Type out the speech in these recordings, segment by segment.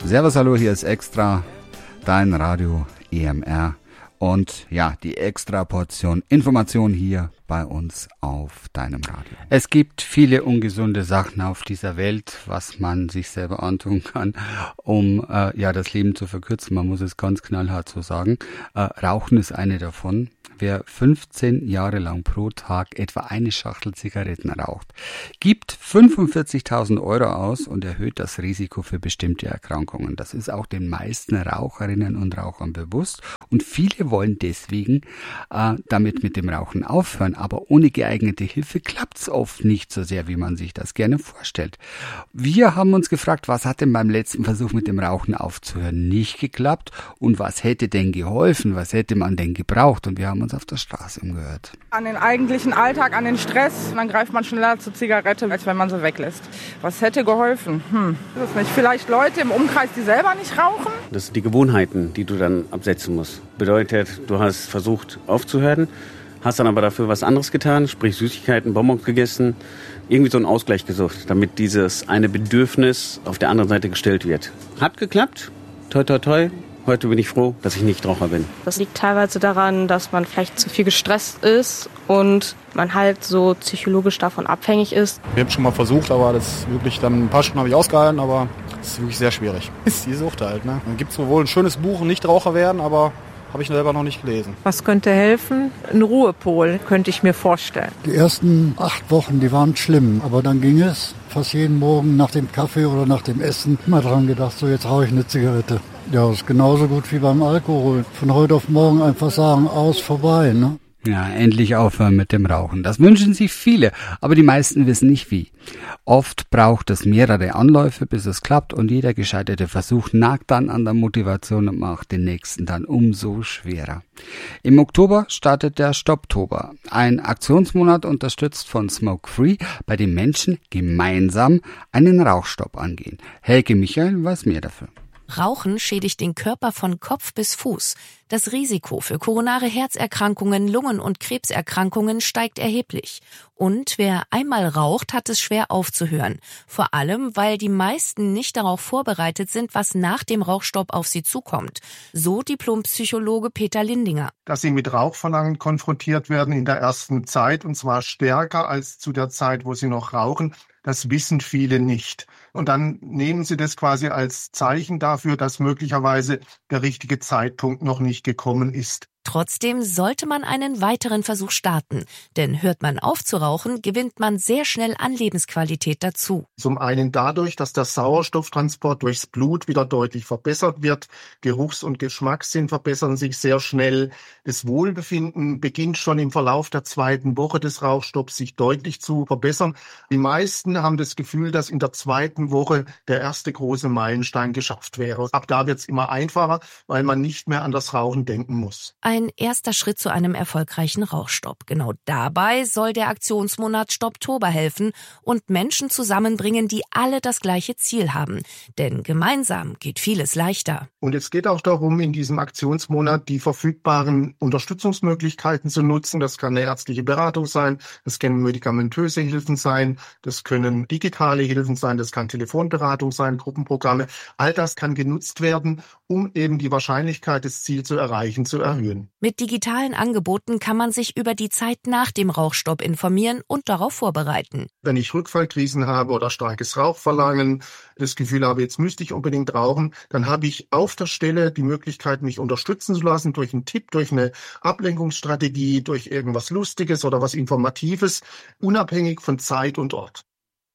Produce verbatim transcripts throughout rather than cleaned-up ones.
Servus, hallo, hier ist Extra, dein Radio E M R und ja, die Extra-Portion Information hier bei uns auf deinem Radio. Es gibt viele ungesunde Sachen auf dieser Welt, was man sich selber antun kann, um äh, ja das Leben zu verkürzen. Man muss es ganz knallhart so sagen. Äh, Rauchen ist eine davon. Wer fünfzehn Jahre lang pro Tag etwa eine Schachtel Zigaretten raucht, gibt fünfundvierzigtausend Euro aus und erhöht das Risiko für bestimmte Erkrankungen. Das ist auch den meisten Raucherinnen und Rauchern bewusst und viele wollen deswegen äh, damit mit dem Rauchen aufhören. Aber ohne geeignete Hilfe klappt es oft nicht so sehr, wie man sich das gerne vorstellt. Wir haben uns gefragt, was hat denn beim letzten Versuch mit dem Rauchen aufzuhören nicht geklappt und was hätte denn geholfen, was hätte man denn gebraucht? Und wir haben uns auf der Straße umgehört. An den eigentlichen Alltag, an den Stress, dann greift man schneller zur Zigarette, als wenn man sie weglässt. Was hätte geholfen? Hm, das ist nicht. Vielleicht Leute im Umkreis, die selber nicht rauchen? Das sind die Gewohnheiten, die du dann absetzen musst. Bedeutet, du hast versucht aufzuhören, hast dann aber dafür was anderes getan, sprich Süßigkeiten, Bonbons gegessen, irgendwie so einen Ausgleich gesucht, damit dieses eine Bedürfnis auf der anderen Seite gestillt wird. Hat geklappt, toi toi toi. Heute bin ich froh, dass ich nicht Raucher bin. Das liegt teilweise daran, dass man vielleicht zu viel gestresst ist und man halt so psychologisch davon abhängig ist. Wir haben schon mal versucht, aber das wirklich dann ein paar Stunden habe ich ausgehalten, aber es ist wirklich sehr schwierig. Ist die Sucht halt, ne? Dann gibt es wohl ein schönes Buch, Nichtraucher werden, aber habe ich selber noch nicht gelesen. Was könnte helfen? Ein Ruhepol könnte ich mir vorstellen. Die ersten acht Wochen, die waren schlimm, aber dann ging es. Fast jeden Morgen nach dem Kaffee oder nach dem Essen immer dran gedacht, so jetzt rauche ich eine Zigarette. Ja, das ist genauso gut wie beim Alkohol. Von heute auf morgen einfach sagen, aus, vorbei, ne? Ja, endlich aufhören mit dem Rauchen. Das wünschen sich viele, aber die meisten wissen nicht wie. Oft braucht es mehrere Anläufe, bis es klappt und jeder gescheiterte Versuch nagt dann an der Motivation und macht den nächsten dann umso schwerer. Im Oktober startet der Stopptober, ein Aktionsmonat unterstützt von Smoke Free, bei dem Menschen gemeinsam einen Rauchstopp angehen. Helge Michael weiß mehr dafür. Rauchen schädigt den Körper von Kopf bis Fuß. Das Risiko für koronare Herzerkrankungen, Lungen- und Krebserkrankungen steigt erheblich. Und wer einmal raucht, hat es schwer aufzuhören. Vor allem, weil die meisten nicht darauf vorbereitet sind, was nach dem Rauchstopp auf sie zukommt. So Diplompsychologe Peter Lindinger. Dass sie mit Rauchverlangen konfrontiert werden in der ersten Zeit, und zwar stärker als zu der Zeit, wo sie noch rauchen, das wissen viele nicht. Und dann nehmen sie das quasi als Zeichen dafür, dass möglicherweise der richtige Zeitpunkt noch nicht gekommen ist. Trotzdem sollte man einen weiteren Versuch starten, denn hört man auf zu rauchen, gewinnt man sehr schnell an Lebensqualität dazu. Zum einen dadurch, dass der Sauerstofftransport durchs Blut wieder deutlich verbessert wird. Geruchs- und Geschmackssinn verbessern sich sehr schnell. Das Wohlbefinden beginnt schon im Verlauf der zweiten Woche des Rauchstopps sich deutlich zu verbessern. Die meisten haben das Gefühl, dass in der zweiten Woche der erste große Meilenstein geschafft wäre. Ab da wird es immer einfacher, weil man nicht mehr an das Rauchen denken muss. Ein erster Schritt zu einem erfolgreichen Rauchstopp. Genau dabei soll der Aktionsmonat Stopptober helfen und Menschen zusammenbringen, die alle das gleiche Ziel haben. Denn gemeinsam geht vieles leichter. Und es geht auch darum, in diesem Aktionsmonat die verfügbaren Unterstützungsmöglichkeiten zu nutzen. Das kann eine ärztliche Beratung sein, das können medikamentöse Hilfen sein, das können digitale Hilfen sein, das kann Telefonberatung sein, Gruppenprogramme. All das kann genutzt werden, um eben die Wahrscheinlichkeit, das Ziel zu erreichen, zu erhöhen. Mit digitalen Angeboten kann man sich über die Zeit nach dem Rauchstopp informieren und darauf vorbereiten. Wenn ich Rückfallkrisen habe oder starkes Rauchverlangen, das Gefühl habe, jetzt müsste ich unbedingt rauchen, dann habe ich auf der Stelle die Möglichkeit, mich unterstützen zu lassen durch einen Tipp, durch eine Ablenkungsstrategie, durch irgendwas Lustiges oder was Informatives, unabhängig von Zeit und Ort.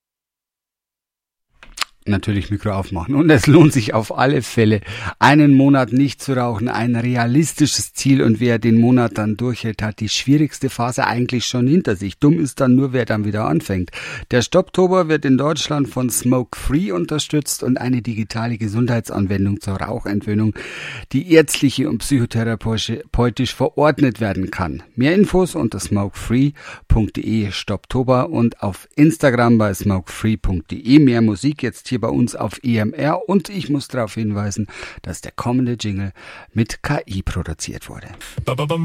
Natürlich Mikro aufmachen. Und es lohnt sich auf alle Fälle, einen Monat nicht zu rauchen, ein realistisches Ziel. Und wer den Monat dann durchhält, hat die schwierigste Phase eigentlich schon hinter sich. Dumm ist dann nur, wer dann wieder anfängt. Der Stopptober wird in Deutschland von Smoke Free unterstützt und eine digitale Gesundheitsanwendung zur Rauchentwöhnung, die ärztliche und psychotherapeutisch verordnet werden kann. Mehr Infos unter smokefree punkt de Stopptober und auf Instagram bei smokefree punkt de. Mehr Musik jetzt hier bei uns auf E M R und ich muss darauf hinweisen, dass der kommende Jingle mit K I produziert wurde.